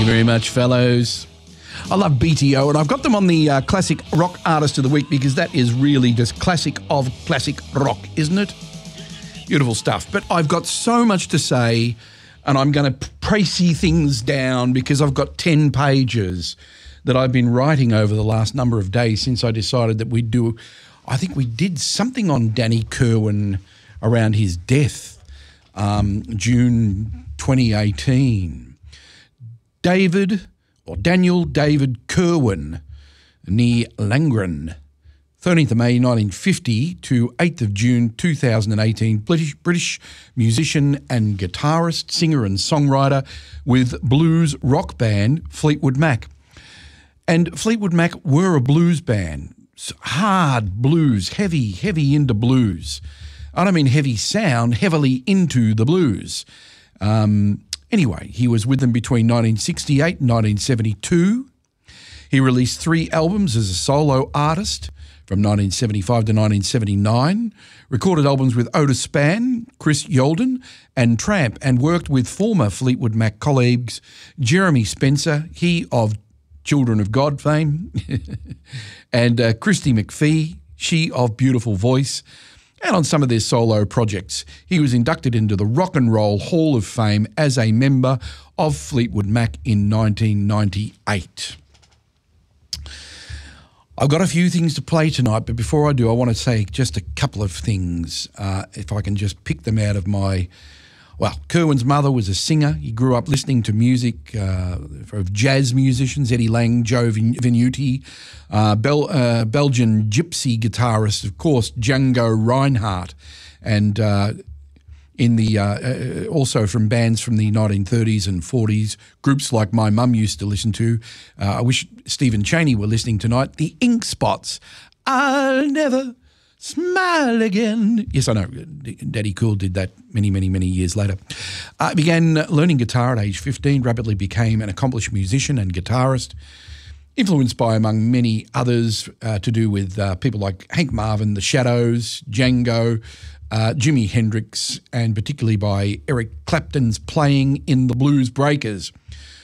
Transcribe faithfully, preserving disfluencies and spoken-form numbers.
very much, fellows. I love B T O, and I've got them on the uh, Classic Rock Artist of the Week because that is really just classic of classic rock, isn't it? Beautiful stuff. But I've got so much to say, and I'm going to précis things down because I've got ten pages that I've been writing over the last number of days since I decided that we'd do, I think we did something on Danny Kirwan around his death, um, June twenty eighteen. David, or Daniel David Kirwan, nee Langren, thirteenth of May nineteen fifty to eighth of June two thousand eighteen, British, British musician and guitarist, singer and songwriter with blues rock band Fleetwood Mac. And Fleetwood Mac were a blues band, hard blues, heavy, heavy into blues. I don't mean heavy sound, heavily into the blues. Um, anyway, he was with them between nineteen sixty-eight and nineteen seventy-two. He released three albums as a solo artist from nineteen seventy-five to nineteen seventy-nine, recorded albums with Otis Spann, Chris Yolden and Tramp, and worked with former Fleetwood Mac colleagues Jeremy Spencer, he of Children of God fame, and uh, Christy McPhee, she of Beautiful Voice, and on some of their solo projects. He was inducted into the Rock and Roll Hall of Fame as a member of Fleetwood Mac in nineteen ninety-eight. I've got a few things to play tonight, but before I do, I want to say just a couple of things, uh, if I can just pick them out of my... Well, Kirwan's mother was a singer. He grew up listening to music uh, of jazz musicians, Eddie Lang, Joe Venuti, uh, Bel uh, Belgian gypsy guitarist, of course, Django Reinhardt, and uh, in the uh, uh, also from bands from the nineteen thirties and forties, groups like my mum used to listen to. Uh, I wish Stephen Chaney were listening tonight. The Ink Spots. I'll never smile again. Yes, I know. Daddy Cool did that many, many, many years later. Uh, began learning guitar at age fifteen, rapidly became an accomplished musician and guitarist, influenced by, among many others, uh, to do with uh, people like Hank Marvin, The Shadows, Django, uh, Jimi Hendrix, and particularly by Eric Clapton's playing in the Blues Breakers.